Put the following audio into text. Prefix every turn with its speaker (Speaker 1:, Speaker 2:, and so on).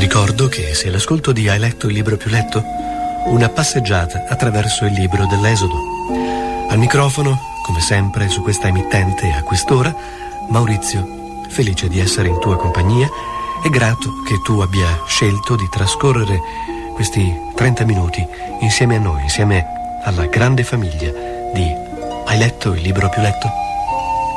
Speaker 1: ricordo che sei all'ascolto di Hai letto il libro più letto? Una passeggiata attraverso il libro dell'Esodo. Al microfono, come sempre su questa emittente a quest'ora, Maurizio, felice di essere in tua compagnia e grato che tu abbia scelto di trascorrere questi 30 minuti insieme a noi, insieme alla grande famiglia di Hai letto il libro più letto?